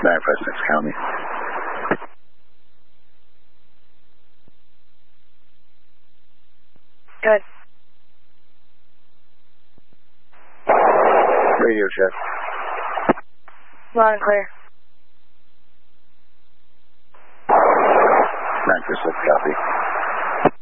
956 County. Good. Radio check. Loud and clear. 956 copy.